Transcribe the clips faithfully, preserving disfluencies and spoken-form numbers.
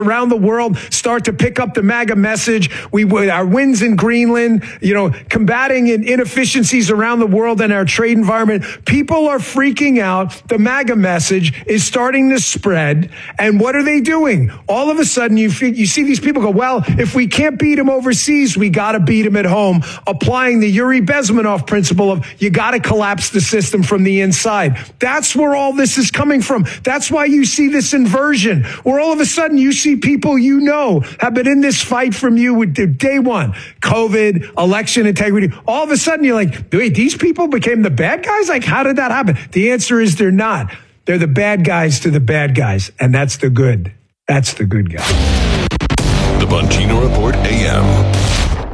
around the world start to pick up the MAGA message. We our wins in Greenland, you know, combating inefficiencies around the world and our trade environment. People are freaking out. The MAGA message is starting to spread. And what are they doing? All of a sudden, you you see these people go, well, if we can't beat them overseas, we got to beat them at home, applying the Yuri Bezmenov principle of you got to collapse the system from the inside. That's where all this is coming from. That's why you see this inversion, where all of a sudden you see people you know have been in this fight from you with day one, COVID, election integrity. All of a sudden you're like, wait, these people became the bad guys? Like, how did that happen? The answer is they're not. They're the bad guys to the bad guys. And that's the good. That's the good guy. The Bongino Report A M.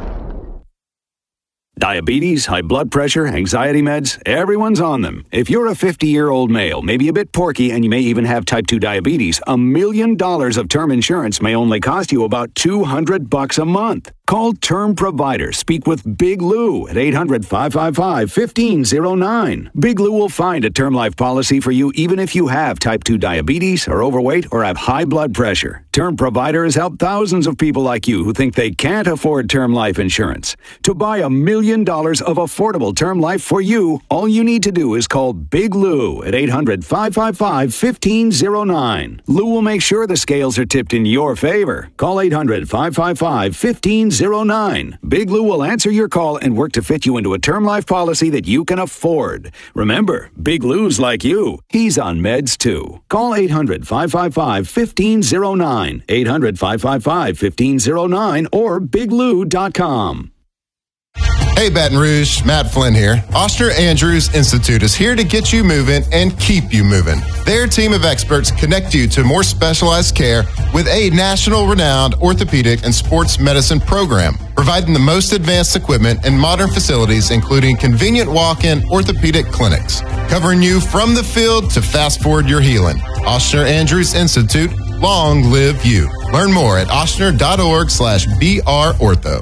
Diabetes, high blood pressure, anxiety meds, everyone's on them. If you're a fifty-year-old male, maybe a bit porky, and you may even have type two diabetes, a million dollars of term insurance may only cost you about two hundred bucks a month. Call Term Provider. Speak with Big Lou at eight hundred, five five five, one five zero nine. Big Lou will find a term life policy for you even if you have type two diabetes, are overweight, or have high blood pressure. Term Provider has helped thousands of people like you who think they can't afford term life insurance. To buy a million dollars of affordable term life for you, all you need to do is call Big Lou at eight hundred, five five five, one five zero nine. Lou will make sure the scales are tipped in your favor. Call eight hundred, five five five, one five zero nine. Big Lou will answer your call and work to fit you into a term life policy that you can afford. Remember, Big Lou's like you. He's on meds too. Call eight hundred, five five five, one five zero nine. eight hundred, five five five, one five zero nine or big lou dot com. Hey, Baton Rouge, Matt Flynn here. Oster Andrews Institute is here to get you moving and keep you moving. Their team of experts connect you to more specialized care with a national renowned orthopedic and sports medicine program, providing the most advanced equipment and modern facilities, including convenient walk-in orthopedic clinics, covering you from the field to fast forward your healing. Oster Andrews Institute, long live you. Learn more at ostner.org slash BR Ortho.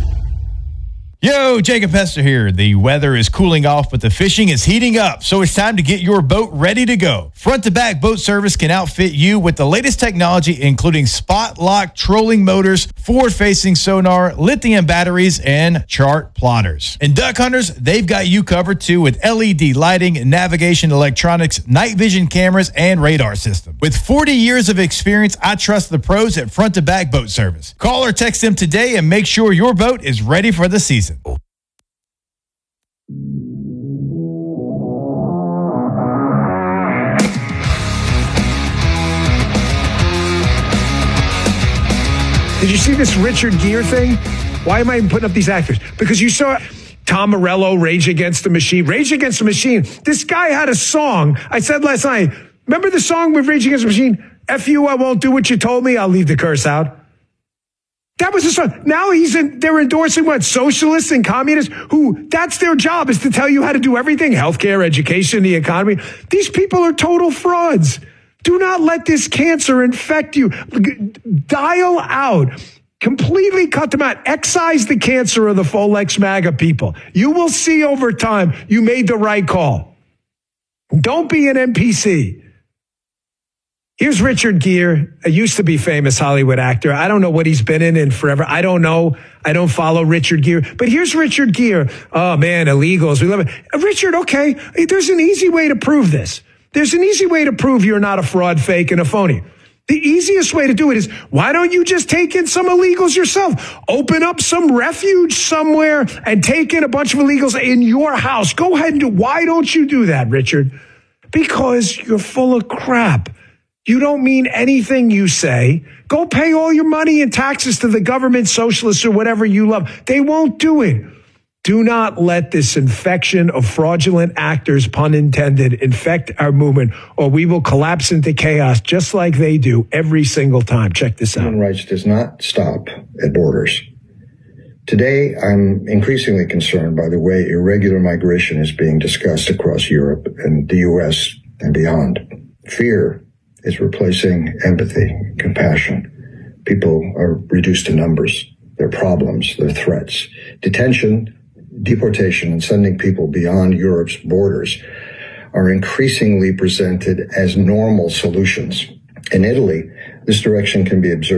Yo, Jacob Hester here. The weather is cooling off, but the fishing is heating up, so it's time to get your boat ready to go. Front to Back Boat Service can outfit you with the latest technology, including spot lock trolling motors, forward-facing sonar, lithium batteries, and chart plotters. And duck hunters, they've got you covered too with L E D lighting, navigation electronics, night vision cameras, and radar system. With forty years of experience, I trust the pros at Front to Back Boat Service. Call or text them today and make sure your boat is ready for the season. Did you see this Richard Gere thing? Why am I even putting up these actors? Because you saw Tom Morello, Rage Against the Machine. Rage Against the Machine. This guy had a song. I said last night, remember the song with Rage Against the Machine? F you, I won't do what you told me. I'll leave the curse out. That was the song. Now he's in, they're endorsing what? Socialists and communists who that's their job is to tell you how to do everything. Healthcare, education, the economy. These people are total frauds. Do not let this cancer infect you. Dial out. Completely cut them out. Excise the cancer of the Folex MAGA people. You will see over time you made the right call. Don't be an N P C. Here's Richard Gere, a used to be famous Hollywood actor. I don't know what he's been in in forever. I don't know. I don't follow Richard Gere. But here's Richard Gere. Oh, man, illegals. We love it. Richard, okay, there's an easy way to prove this. There's an easy way to prove you're not a fraud, fake, and a phony. The easiest way to do it is, why don't you just take in some illegals yourself? Open up some refuge somewhere and take in a bunch of illegals in your house. Go ahead and do. Why don't you do that, Richard? Because you're full of crap. You don't mean anything you say. Go pay all your money and taxes to the government, socialists, or whatever you love. They won't do it. Do not let this infection of fraudulent actors, pun intended, infect our movement, or we will collapse into chaos just like they do every single time. Check this out. Human rights does not stop at borders. Today, I'm increasingly concerned by the way irregular migration is being discussed across Europe and the U S and beyond. Fear is replacing empathy, compassion. People are reduced to numbers, their problems, their threats. Detention, deportation, and sending people beyond Europe's borders are increasingly presented as normal solutions. In Italy, This direction can be observed